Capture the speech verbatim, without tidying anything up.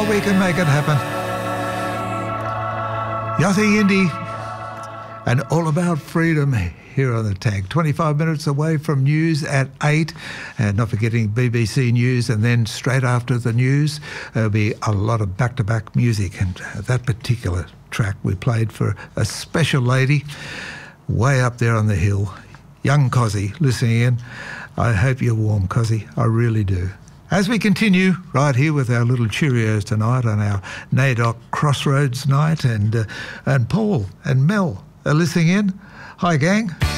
we can make it happen. Yachty Indy and All About Freedom here on the Tag. twenty-five minutes away from news at eight, and not forgetting B B C News, and then straight after the news there'll be a lot of back-to-back music, and uh, that particular track we played for a special lady way up there on the hill, young Cozzy, listening in. I hope you're warm, Cozzy, I really do. As we continue right here with our little Cheerios tonight on our NAIDOC Crossroads night, and uh, and Paul and Mel are listening in. Hi, gang.